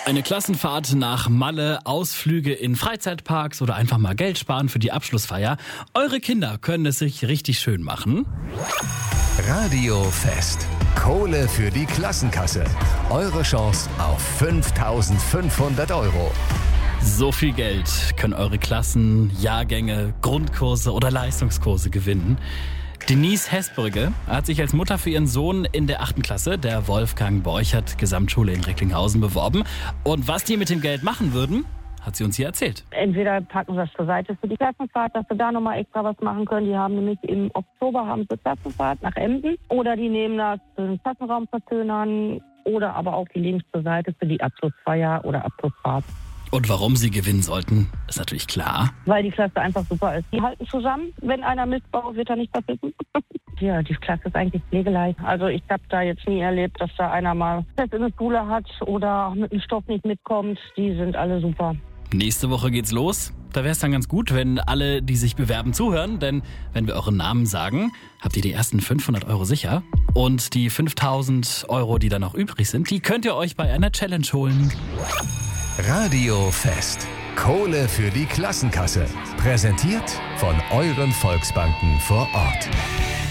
Eine Klassenfahrt nach Malle, Ausflüge in Freizeitparks oder einfach mal Geld sparen für die Abschlussfeier. Eure Kinder können es sich richtig schön machen. Radio Fest. Kohle für die Klassenkasse. Eure Chance auf 5.500 €. So viel Geld können eure Klassen, Jahrgänge, Grundkurse oder Leistungskurse gewinnen. Denise Hesbrügge hat sich als Mutter für ihren Sohn in der 8. Klasse der Wolfgang-Borchert Gesamtschule in Recklinghausen beworben. Und was die mit dem Geld machen würden, hat sie uns hier erzählt. Entweder packen wir es zur Seite für die Klassenfahrt, dass wir da nochmal extra was machen können. Die haben nämlich im Oktober sie Klassenfahrt nach Emden. Oder die nehmen das für den Klassenraum verzögern. Oder aber auch die legen zur Seite für die Abschlussfeier oder Abschlussfahrt. Und warum sie gewinnen sollten, ist natürlich klar. Weil die Klasse einfach super ist. Die halten zusammen. Wenn einer Mist baut, wird er nicht verbissen. Ja, die Klasse ist eigentlich pflegeleicht. Also ich habe da jetzt nie erlebt, dass da einer mal Fest in der Schule hat oder mit dem Stoff nicht mitkommt. Die sind alle super. Nächste Woche geht's los. Da wäre es dann ganz gut, wenn alle, die sich bewerben, zuhören. Denn wenn wir euren Namen sagen, habt ihr die ersten 500 € sicher. Und die 5.000 €, die dann noch übrig sind, die könnt ihr euch bei einer Challenge holen. Radio Fest. Kohle für die Klassenkasse. Präsentiert von euren Volksbanken vor Ort.